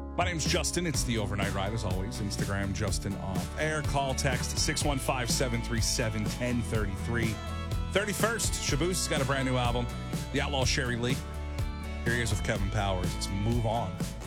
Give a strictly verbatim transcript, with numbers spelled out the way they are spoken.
My name's Justin. It's the Overnight Ride, as always. Instagram, Justin Off Air. Call, text six one five, seven three seven, one zero three three. thirty-first, Shaboose has got a brand new album. The Outlaw Sherry Lee. Here he is with Kevin Powers. Let's move on.